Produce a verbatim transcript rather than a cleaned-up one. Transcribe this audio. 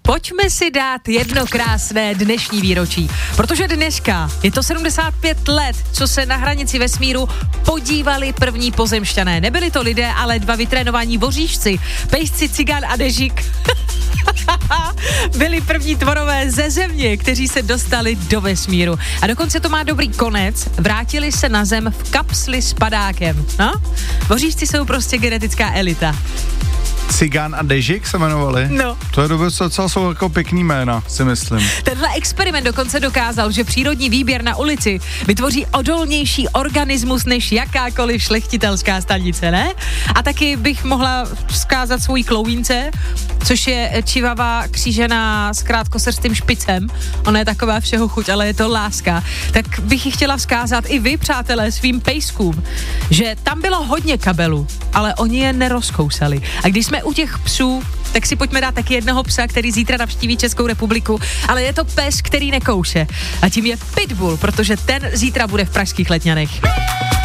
pojďme si dát jedno krásné dnešní výročí, protože dneska je to sedmdesát pět let, co se na hranici vesmíru podívali první pozemšťané. Nebyli to lidé, ale dva vytrénovaní voříšci, pejsci Cigán a Dežík. Byli první tvorové ze země, kteří se dostali do vesmíru. A dokonce to má dobrý konec, vrátili se na zem v kapsli s padákem. No? Voříšci jsou prostě genetická elita. Cigán a Dežík se jmenovali? No. To je dobře, docela jsou jako pěkný jména, si myslím. Tenhle experiment dokonce dokázal, že přírodní výběr na ulici vytvoří odolnější organismus než jakákoliv šlechtitelská stanice, ne? A taky bych mohla vzkázat svojí klouínce, což je čivava křížená s krátkosrstým špicem. Ona je taková všeho chuť, ale je to láska. Tak bych ji chtěla vzkázat i vy, přátelé, svým pejskům, že tam bylo hodně kabelů, ale oni je nerozkousali. A když jsme u těch psů, tak si pojďme dát taky jednoho psa, který zítra navštíví Českou republiku, ale je to pes, který nekouše. A tím je Pitbull, protože ten zítra bude v pražských Letňanech.